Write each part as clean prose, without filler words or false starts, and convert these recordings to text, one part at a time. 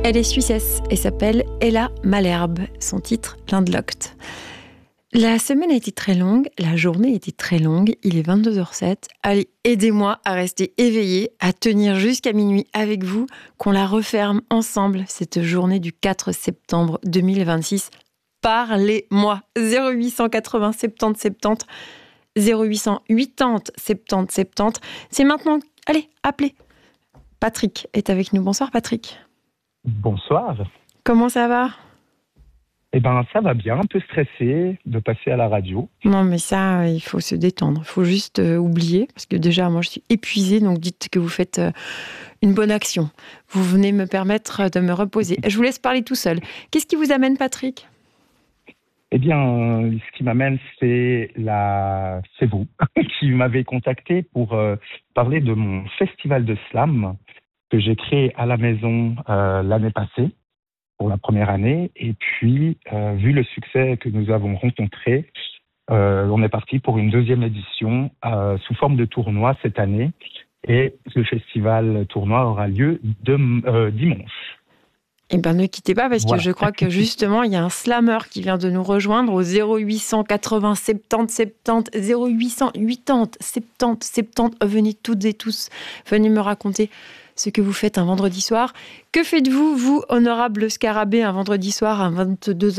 Elle est suissesse et s'appelle Ella Malherbe. Son titre, Landlocked. La semaine a été très longue, la journée a été très longue, il est 22h07. Allez, aidez-moi à rester éveillé, à tenir jusqu'à minuit avec vous, qu'on la referme ensemble, cette journée du 4 septembre 2026. Parlez-moi, 0880 70 70, 0800 80 70 70. C'est maintenant, allez, appelez. Patrick est avec nous. Bonsoir Patrick. Bonsoir. Comment ça va ? Eh bien, ça va bien, un peu stressé de passer à la radio. Non, mais ça, il faut se détendre. Il faut juste oublier, parce que déjà, moi, je suis épuisée, donc dites que vous faites une bonne action. Vous venez me permettre de me reposer. Je vous laisse parler tout seul. Qu'est-ce qui vous amène, Patrick ? Eh bien, ce qui m'amène, c'est vous qui m'avez contacté pour parler de mon festival de slam que j'ai créé à la maison l'année passée pour la première année. Et puis, vu le succès que nous avons rencontré, on est parti pour une deuxième édition sous forme de tournoi cette année. Et le festival tournoi aura lieu dimanche. Eh bien, ne quittez pas, parce Voilà. que je crois que justement, il y a un slammer qui vient de nous rejoindre au 0800 80 70 70, 0800 80 70 70. Venez toutes et tous, venez me raconter ce que vous faites un vendredi soir. Que faites-vous, vous, honorable Scarabée, un vendredi soir à 22h09 ?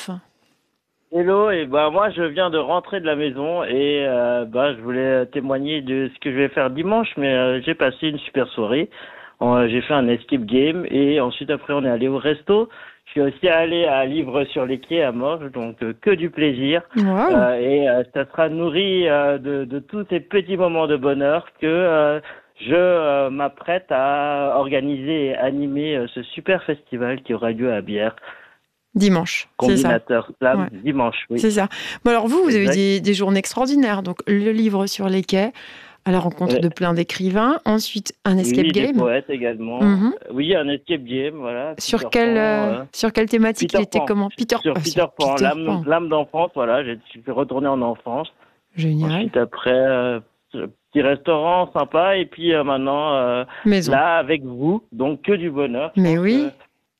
Hello, et moi je viens de rentrer de la maison et je voulais témoigner de ce que je vais faire dimanche, mais j'ai passé une super soirée. J'ai fait un escape game et ensuite après on est allé au resto. Je suis aussi allé à Livre sur les quais à Morges, donc que du plaisir. Wow. Ça sera nourri de tous ces petits moments de bonheur que je m'apprête à organiser et animer ce super festival qui aura lieu à Bière. Dimanche, c'est ça. Combinateur slam, Ouais. dimanche, oui. C'est ça. Bon, alors vous Exact. avez des journées extraordinaires. Donc, le livre sur les quais, à la rencontre Ouais. de plein d'écrivains. Ensuite, un escape Oui, game. des poètes également. Mhm. Oui, un escape game, voilà. Sur Peter quelle, Pan, sur quelle thématique Peter il était Pan. comment Sur Peter Pan, l'âme d'enfance, voilà. Je suis retourné en enfance. Génial. Ensuite, après, petit restaurant sympa. Et puis maintenant, Maison. là, avec vous, donc que du bonheur. Je Mais pense oui. que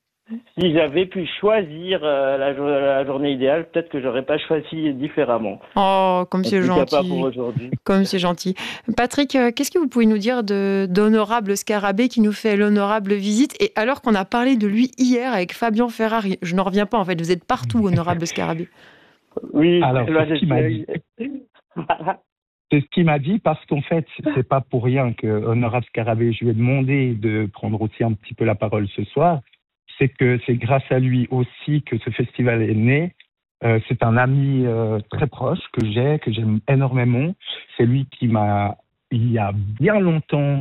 si j'avais pu choisir la journée idéale, peut-être que j'aurais pas choisi différemment. Oh, comme En c'est tout cas, pas gentil. pour aujourd'hui. Comme c'est gentil. Patrick, qu'est-ce que vous pouvez nous dire d'honorable Scarabée qui nous fait l'honorable visite ? Et alors qu'on a parlé de lui hier avec Fabien Ferrari, je n'en reviens pas en fait, vous êtes partout, honorable Scarabée. Oui, Alors, là, c'est ce qu'il m'a dit. C'est ce qu'il m'a dit parce qu'en fait, c'est pas pour rien que Honorable Scarabée, je lui ai demandé de prendre aussi un petit peu la parole ce soir. C'est que c'est grâce à lui aussi que ce festival est né. C'est un ami très proche que j'aime énormément. C'est lui qui m'a, il y a bien longtemps,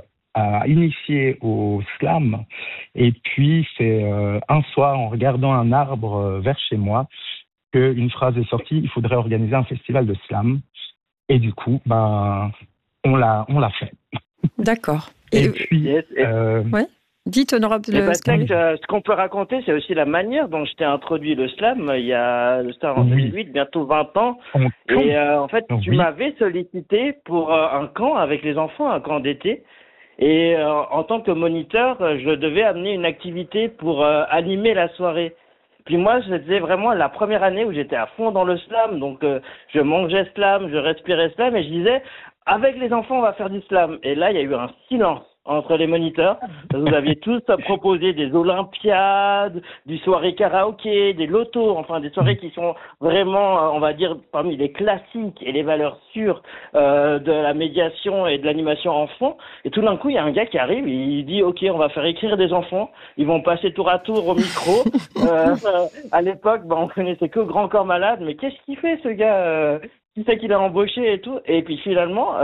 a initié au slam. Et puis, c'est un soir, en regardant un arbre vers chez moi, qu'une phrase est sortie, il faudrait organiser un festival de slam. Et du coup, on l'a fait. D'accord. Et puis, yes, Ouais. Dites, honorable Scarabée. ce qu'on peut raconter, c'est aussi la manière dont je t'ai introduit le slam. Il y a ça en 2008, bientôt 20 ans. Et en fait, tu m'avais sollicité pour un camp avec les enfants, un camp d'été. Et en tant que moniteur, je devais amener une activité pour animer la soirée. Puis moi, c'était vraiment la première année où j'étais à fond dans le slam. Donc, je mangeais slam, je respirais slam et je disais, avec les enfants, on va faire du slam. Et là, il y a eu un silence entre les moniteurs. Vous aviez tous proposé des olympiades, des soirées karaoké, des lotos, enfin des soirées qui sont vraiment, on va dire, parmi les classiques et les valeurs sûres de la médiation et de l'animation enfant. Et tout d'un coup, il y a un gars qui arrive, il dit, OK, on va faire écrire des enfants. Ils vont passer tour à tour au micro. À l'époque, on connaissait que Grand Corps Malade. Mais qu'est-ce qu'il fait, ce gars qui c'est qu'il a embauché et tout. Et puis finalement,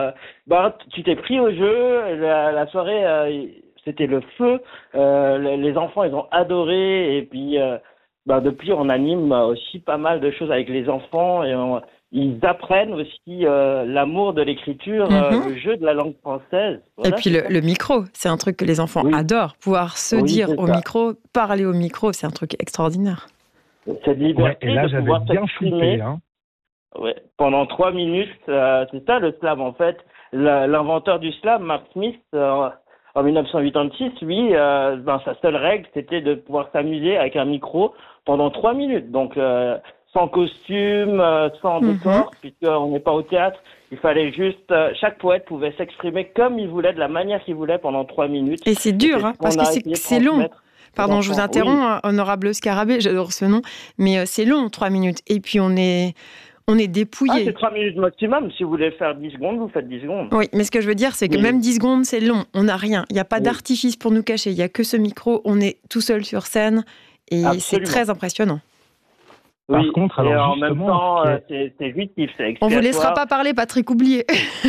tu t'es pris au jeu. La soirée, c'était le feu. Les enfants, ils ont adoré. Et puis, depuis, on anime aussi pas mal de choses avec les enfants. Et ils apprennent aussi l'amour de l'écriture, le jeu de la langue française. Voilà, et puis le micro, c'est un truc que les enfants adorent. Pouvoir se dire au micro, parler au micro, c'est un truc extraordinaire. Cette liberté et là, de pouvoir bien s'exprimer. Ouais, pendant 3 minutes, c'est ça le slam en fait. L'inventeur du slam, Mark Smith, en 1986, lui, sa seule règle, c'était de pouvoir s'amuser avec un micro pendant 3 minutes. Donc, sans costume, sans décor, puisqu'on n'est pas au théâtre. Il fallait juste, chaque poète pouvait s'exprimer comme il voulait, de la manière qu'il voulait pendant 3 minutes. Et c'est dur, parce que c'est long. Pardon, je vous interromps, honorable Scarabée, j'adore ce nom, mais c'est long, 3 minutes. Et puis on est dépouillé. C'est 3 minutes maximum. Si vous voulez faire 10 secondes, vous faites 10 secondes. Oui, mais ce que je veux dire, c'est que même 10 secondes, c'est long. On n'a rien. Il n'y a pas d'artifice pour nous cacher. Il n'y a que ce micro. On est tout seul sur scène. Et c'est très impressionnant. Oui, par contre, alors en même temps, c'est jouissif, c'est expiatoire. On vous laissera pas parler, Patrick, oublié.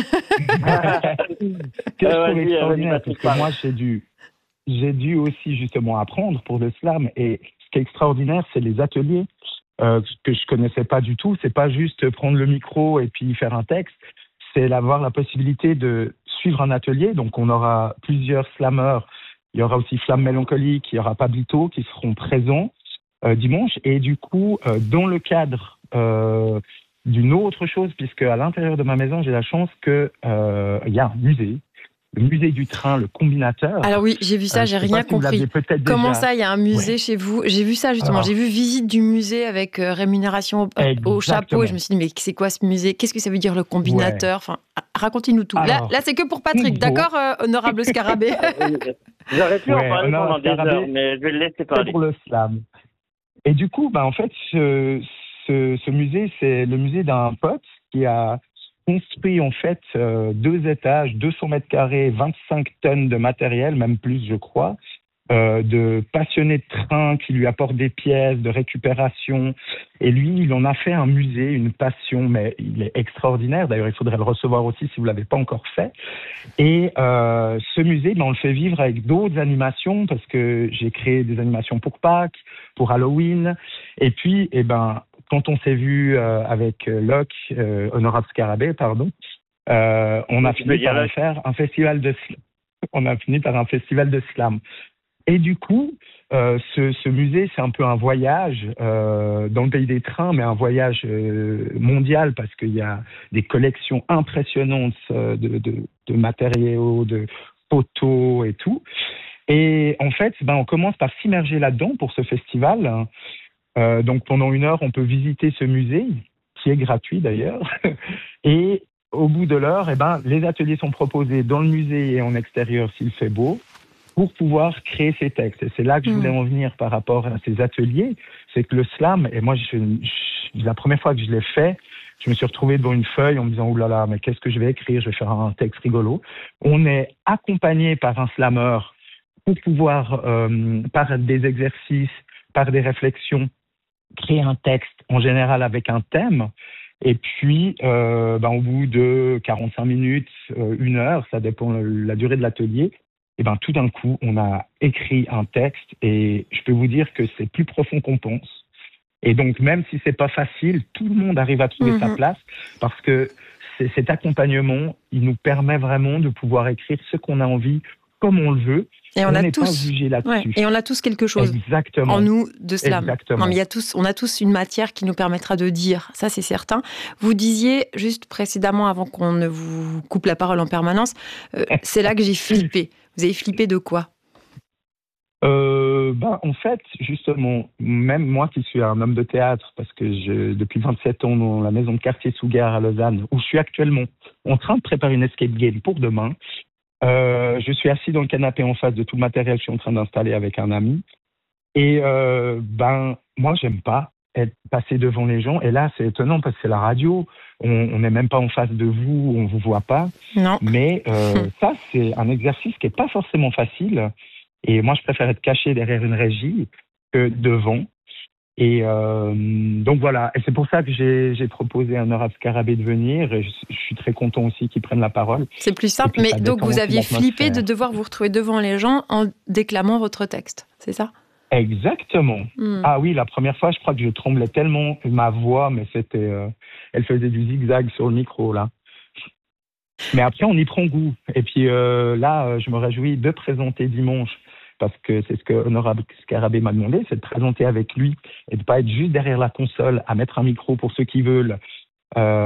Extraordinaire, parce que moi, j'ai dû aussi justement apprendre pour le slam. Et ce qui est extraordinaire, c'est les ateliers que je connaissais pas du tout. C'est pas juste prendre le micro et puis faire un texte. C'est avoir la possibilité de suivre un atelier. Donc, on aura plusieurs slammeurs. Il y aura aussi Flamme Mélancolique, il y aura Pablito qui seront présents dimanche. Et du coup, dans le cadre d'une autre chose, puisque à l'intérieur de ma maison, j'ai la chance qu'il y a un musée. Le musée du train, le combinateur. Alors oui, j'ai vu ça, j'ai rien compris. Comment ça, il y a un musée chez vous? J'ai vu ça justement, j'ai vu visite du musée avec rémunération au chapeau et je me suis dit, mais c'est quoi ce musée? Qu'est-ce que ça veut dire le combinateur? Enfin, racontez-nous tout. Alors, là c'est que pour Patrick, d'accord, honorable Scarabée? J'aurais pu en parler pendant des heures, mais je vais le laisser parler. Pour le slam. Et du coup, en fait, ce musée, c'est le musée d'un pote qui a construit en fait 2 étages, 200 mètres carrés, 25 tonnes de matériel, même plus je crois, de passionnés de train qui lui apportent des pièces, de récupération. Et lui, il en a fait un musée, une passion, mais il est extraordinaire. D'ailleurs, il faudrait le recevoir aussi si vous ne l'avez pas encore fait. Et ce musée, on le fait vivre avec d'autres animations parce que j'ai créé des animations pour Pâques, pour Halloween. Et puis, quand on s'est vu avec Locke, Honorable Scarabée, pardon, on a fini par faire un festival de slam. On a fini par un festival de slam. Et du coup, ce musée, c'est un peu un voyage dans le pays des trains, mais un voyage mondial parce qu'il y a des collections impressionnantes de matériaux, de photos et tout. Et en fait, on commence par s'immerger là-dedans pour ce festival. Donc pendant 1 heure, on peut visiter ce musée, qui est gratuit d'ailleurs. Et au bout de l'heure, les ateliers sont proposés dans le musée et en extérieur s'il fait beau, pour pouvoir créer ces textes. Et c'est là que je voulais en venir par rapport à ces ateliers. C'est que le slam, et moi, la première fois que je l'ai fait, je me suis retrouvé devant une feuille en me disant « Ouh là là, mais qu'est-ce que je vais écrire? Je vais faire un texte rigolo. » On est accompagné par un slameur pour pouvoir, par des exercices, par des réflexions, créer un texte, en général avec un thème. Et puis, au bout de 45 minutes, 1 heure, ça dépend de la durée de l'atelier, tout d'un coup, on a écrit un texte et je peux vous dire que c'est plus profond qu'on pense. Et donc, même si c'est pas facile, tout le monde arrive à trouver sa place parce que cet accompagnement, il nous permet vraiment de pouvoir écrire ce qu'on a envie, comme on le veut. Et on n'est pas jugé là-dessus. Et on a tous quelque chose en nous de slam. Non, mais on a tous une matière qui nous permettra de dire, ça c'est certain. Vous disiez juste précédemment, avant qu'on ne vous coupe la parole en permanence, c'est là que j'ai flippé. Vous avez flippé de quoi? En fait, justement, même moi qui suis un homme de théâtre, parce que depuis 27 ans dans la maison de quartier Souguer à Lausanne, où je suis actuellement en train de préparer une escape game pour demain, je suis assis dans le canapé en face de tout le matériel que je suis en train d'installer avec un ami. Et moi, j'aime pas être passé devant les gens. Et là, c'est étonnant parce que c'est la radio. On n'est même pas en face de vous, on vous voit pas. Non. Mais ça, c'est un exercice qui est pas forcément facile. Et moi, je préfère être caché derrière une régie que devant. Et donc voilà, et c'est pour ça que j'ai proposé à Honorable Scarabée de venir, et je suis très content aussi qu'ils prennent la parole. C'est plus simple, mais donc vous aviez flippé de devoir vous retrouver devant les gens en déclamant votre texte, c'est ça? Exactement. Ah oui, la première fois, je crois que je tremblais tellement, ma voix, mais c'était, elle faisait du zigzag sur le micro, là. Mais après, on y prend goût. Et puis là, je me réjouis de présenter dimanche, parce que c'est ce que Honorable Scarabée m'a demandé, c'est de présenter avec lui et de pas être juste derrière la console à mettre un micro pour ceux qui veulent.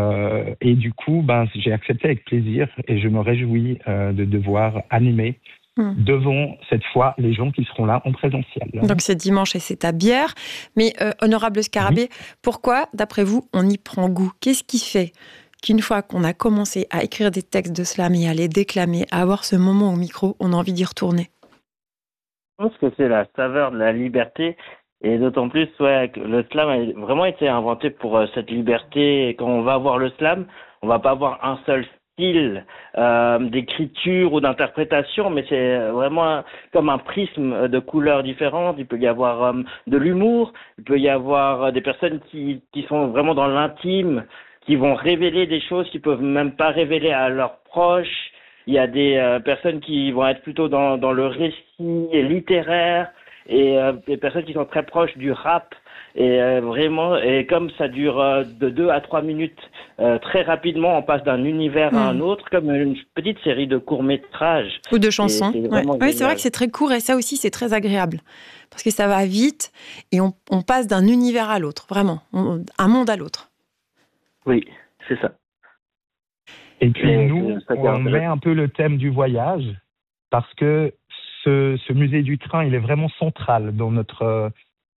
Et du coup, j'ai accepté avec plaisir et je me réjouis de devoir animer devant, cette fois, les gens qui seront là en présentiel. Donc c'est dimanche et c'est à Bière. Mais honorable Scarabée, pourquoi, d'après vous, on y prend goût? Qu'est-ce qui fait qu'une fois qu'on a commencé à écrire des textes de slam et à les déclamer, à avoir ce moment au micro, on a envie d'y retourner? Je pense que c'est la saveur de la liberté. Et d'autant plus, que le slam a vraiment été inventé pour cette liberté. Et quand on va voir le slam, on va pas avoir un seul style d'écriture ou d'interprétation, mais c'est vraiment comme un prisme de couleurs différentes. Il peut y avoir de l'humour, il peut y avoir des personnes qui sont vraiment dans l'intime, qui vont révéler des choses qu'ils peuvent même pas révéler à leurs proches. Il y a des personnes qui vont être plutôt dans le récit littéraire, et des personnes qui sont très proches du rap, et vraiment, et comme ça dure de 2 à 3 minutes, très rapidement on passe d'un univers à un autre, comme une petite série de courts-métrages ou de chansons. Ouais, c'est vrai que c'est très court, et ça aussi c'est très agréable parce que ça va vite et on passe d'un univers à l'autre, vraiment, un monde à l'autre. Oui, c'est ça. Et puis nous, on met un peu le thème du voyage, parce que ce musée du train, il est vraiment central dans notre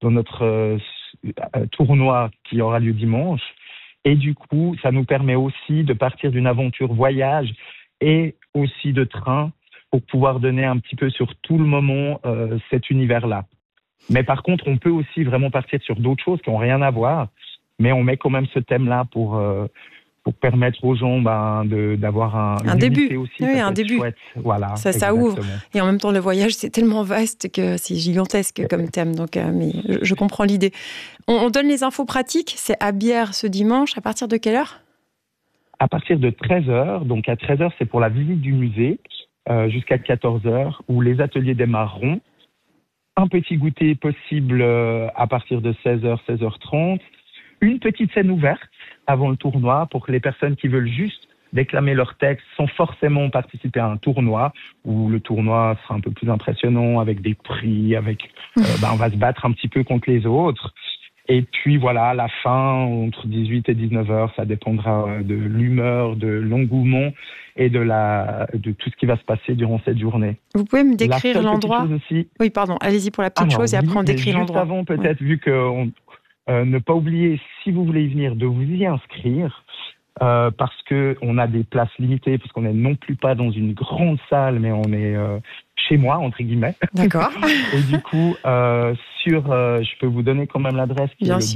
tournoi qui aura lieu dimanche. Et du coup, ça nous permet aussi de partir d'une aventure voyage et aussi de train pour pouvoir donner un petit peu sur tout le moment cet univers-là. Mais par contre, on peut aussi vraiment partir sur d'autres choses qui n'ont rien à voir, mais on met quand même ce thème-là pour permettre aux gens d'avoir un début aussi. Oui, un début. Chouette. Voilà, ça ouvre. Et en même temps, le voyage, c'est tellement vaste que c'est gigantesque comme thème. Donc, mais je comprends l'idée. On donne les infos pratiques. C'est à Bière ce dimanche. À partir de quelle heure? À partir de 13h. Donc, à 13h, c'est pour la visite du musée, jusqu'à 14h, où les ateliers démarreront. Un petit goûter possible à partir de 16h, 16h30. Une petite scène ouverte avant le tournoi pour que les personnes qui veulent juste déclamer leur texte sans forcément participer à un tournoi, où le tournoi sera un peu plus impressionnant avec des prix, on va se battre un petit peu contre les autres. Et puis voilà, à la fin, entre 18 et 19h, ça dépendra de l'humeur, de l'engouement et de tout ce qui va se passer durant cette journée. Vous pouvez me décrire l'endroit? Oui, pardon, allez-y pour la petite chose et après on décrit l'endroit. Juste avant, peut-être, vu que ne pas oublier, si vous voulez y venir, de vous y inscrire, parce que on a des places limitées, parce qu'on n'est non plus pas dans une grande salle, mais on est chez moi, entre guillemets. D'accord. Et du coup, je peux vous donner quand même l'adresse, qui est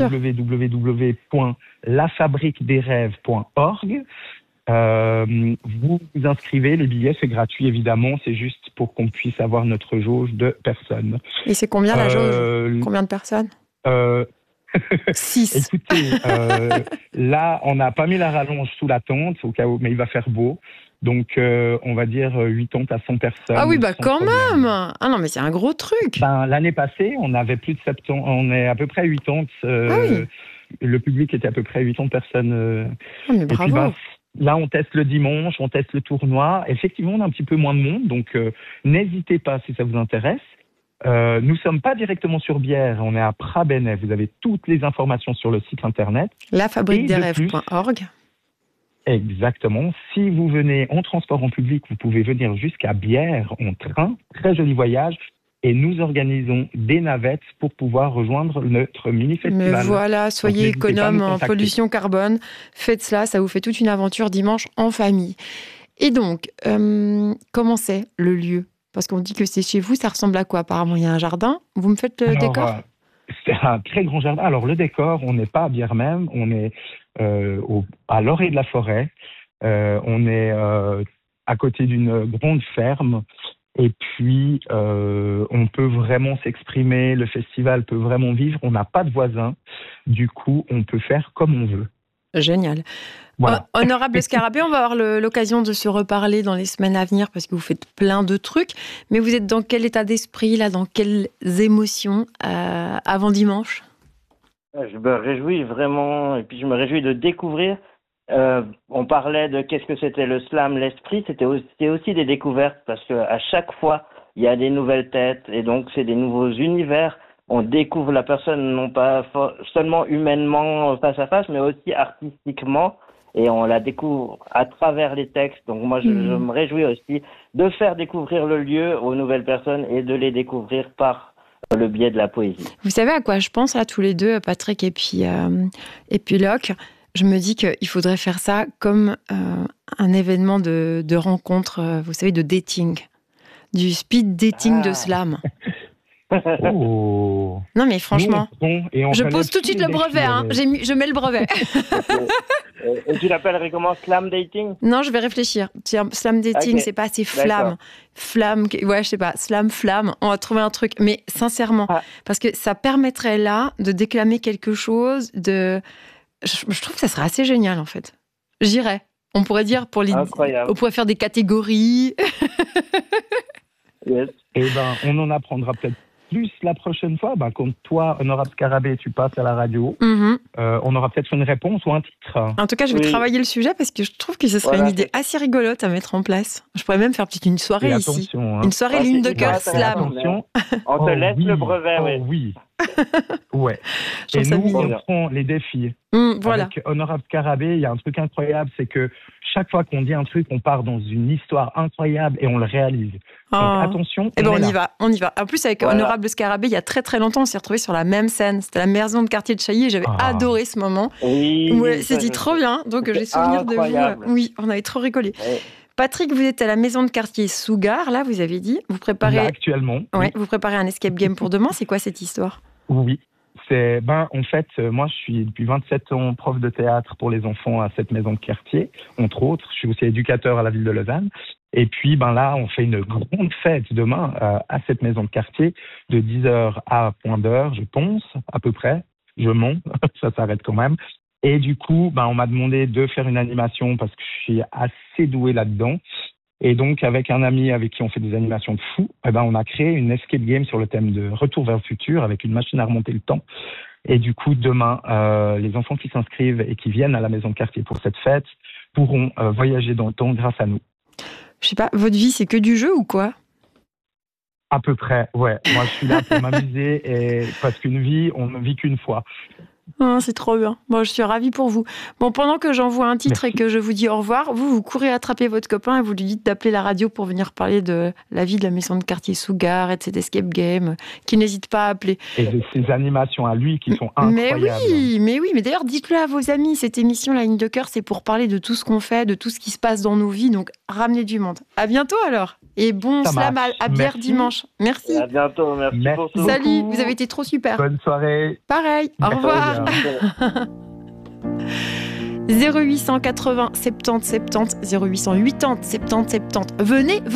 www.lafabriquedesrêves.org. Vous vous inscrivez, les billets, c'est gratuit évidemment, c'est juste pour qu'on puisse avoir notre jauge de personnes. Et c'est combien la jauge? Combien de personnes? 6. Écoutez, là, on n'a pas mis la rallonge sous la tente, au cas où, mais il va faire beau. Donc, on va dire 80 à 100 personnes. Ah oui, quand même. Ah non, mais c'est un gros truc. L'année passée, on avait plus de 70, on est à peu près 80. Le public était à peu près 80 personnes. Mais bravo. Et puis, là, on teste le dimanche, on teste le tournoi. Effectivement, on a un petit peu moins de monde, donc n'hésitez pas si ça vous intéresse. Nous ne sommes pas directement sur Bière, on est à Prabennais. Vous avez toutes les informations sur le site internet. Lafabriquedesrêves.org. Exactement. Si vous venez en transport en public, vous pouvez venir jusqu'à Bière en train. Très joli voyage. Et nous organisons des navettes pour pouvoir rejoindre notre mini-festival. Mais voilà, soyez économe en pollution carbone. Faites cela, ça vous fait toute une aventure dimanche en famille. Et donc, comment c'est le lieu? Parce qu'on dit que c'est chez vous, ça ressemble à quoi? Apparemment, il y a un jardin. Vous me faites le décor? C'est un très grand jardin. Alors, le décor, on n'est pas à Bière même, on est à l'orée de la forêt. On est à côté d'une grande ferme. Et puis, on peut vraiment s'exprimer, le festival peut vraiment vivre. On n'a pas de voisins. Du coup, on peut faire comme on veut. Génial. Voilà. Honorable Scarabée, on va avoir l'occasion de se reparler dans les semaines à venir parce que vous faites plein de trucs. Mais vous êtes dans quel état d'esprit, là, dans quelles émotions avant dimanche? Je me réjouis vraiment, et puis je me réjouis de découvrir. On parlait de qu'est-ce que c'était le slam, l'esprit. C'était aussi des découvertes parce qu'à chaque fois, il y a des nouvelles têtes et donc c'est des nouveaux univers. On découvre la personne non pas seulement humainement face à face, mais aussi artistiquement. et on la découvre à travers les textes. Donc moi, je me réjouis aussi de faire découvrir le lieu aux nouvelles personnes et de les découvrir par le biais de la poésie. Vous savez à quoi je pense là tous les deux, Patrick et puis Locke? Je me dis qu'il faudrait faire ça comme un événement de rencontre, vous savez, de dating. Du speed dating de slam. Oh. Non mais franchement, je pose tout de suite le brevet, je mets le brevet. Et tu l'appellerais comment, slam dating? Non, je vais réfléchir. Tiens, slam dating, c'est pas assez flamme. Flamme, ouais, je sais pas, slam, flamme, on va trouver un truc. Mais sincèrement, parce que ça permettrait là de déclamer quelque chose, je trouve que ça serait assez génial en fait. J'irais. On pourrait dire on pourrait faire des catégories. Yes. Et on en apprendra peut-être plus la prochaine fois. Quand toi, Honorable Scarabée, tu passes à la radio, on aura peut-être une réponse ou un titre. En tout cas, je vais travailler le sujet parce que je trouve que ce serait une idée assez rigolote à mettre en place. Je pourrais même faire peut-être une soirée ici. Une soirée ligne de cœur slam. On te laisse le brevet, oui. Ouais. Et nous, on prend les défis. Voilà. Avec Honorable Scarabée, il y a un truc incroyable, c'est que chaque fois qu'on dit un truc, on part dans une histoire incroyable et on le réalise. Donc attention. On y va. En plus, avec Honorable Scarabée, il y a très très longtemps, on s'est retrouvés sur la même scène. C'était la maison de quartier de Chailly et j'avais adoré ce moment. Oui. Ouais, c'était trop bien. Donc j'ai souvenir de vous. Oui, on avait trop rigolé. Ouais. Patrick, vous êtes à la maison de quartier Sougar, là, vous avez dit. Vous préparez. Là, actuellement. Ouais, vous préparez un escape game pour demain. C'est quoi cette histoire? Oui. En fait, moi, je suis depuis 27 ans prof de théâtre pour les enfants à cette maison de quartier, entre autres. Je suis aussi éducateur à la ville de Lausanne. Et puis, là, on fait une grande fête demain à cette maison de quartier de 10h à point d'heure, je pense, à peu près. Je mens, ça s'arrête quand même. Et du coup, on m'a demandé de faire une animation parce que je suis assez doué là-dedans. Et donc, avec un ami avec qui on fait des animations de fou, on a créé une escape game sur le thème de Retour vers le futur avec une machine à remonter le temps. Et du coup, demain, les enfants qui s'inscrivent et qui viennent à la maison de quartier pour cette fête pourront voyager dans le temps grâce à nous. Je sais pas, votre vie, c'est que du jeu ou quoi? À peu près, ouais. Moi, je suis là pour m'amuser parce qu'une vie, on ne vit qu'une fois. Oh, c'est trop bien. Bon, je suis ravie pour vous. Bon, pendant que j'envoie un titre et que je vous dis au revoir, vous courez attraper votre copain et vous lui dites d'appeler la radio pour venir parler de la vie de la maison de quartier Sougar et de cet escape game, qui n'hésite pas à appeler. Et de ces animations à lui qui sont incroyables. Mais oui. Mais d'ailleurs, dites-le à vos amis. Cette émission, La Ligne de Cœur, c'est pour parler de tout ce qu'on fait, de tout ce qui se passe dans nos vies. Donc, ramenez du monde. À bientôt alors. Et bon slam à bière dimanche. Merci. À bientôt. Merci pour tout. Salut, vous avez été trop super. Bonne soirée. Pareil. Au revoir. 0880 70 70 0880 70 70. Venez